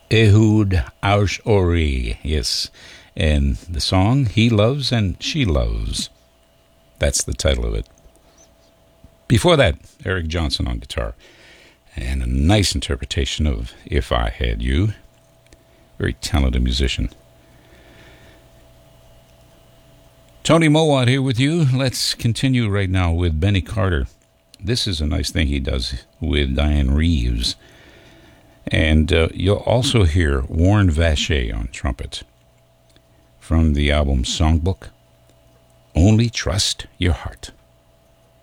Ehud Ori, yes. And the song, He Loves and She Loves. That's the title of it. Before that, Eric Johnson on guitar. And a nice interpretation of If I Had You. Very talented musician. Tony Mowat here with you. Let's continue right now with Benny Carter. This is a nice thing he does with Diane Reeves. And you'll also hear Warren Vacher on trumpet from the album Songbook, Only Trust Your Heart.